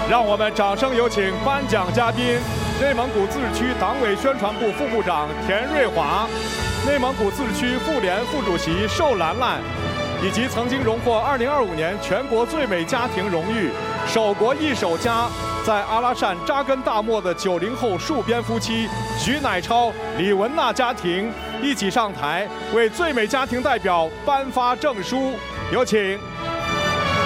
让我们掌声有请颁奖嘉宾：内蒙古自治区党委宣传部副部长田瑞华，内蒙古自治区妇联副主席寿兰兰，以及曾经荣获2025年全国最美家庭荣誉、守国一守家，在阿拉善扎根大漠的90后戍边夫妻徐乃超、李文娜家庭一起上台，为最美家庭代表颁发证书。有请。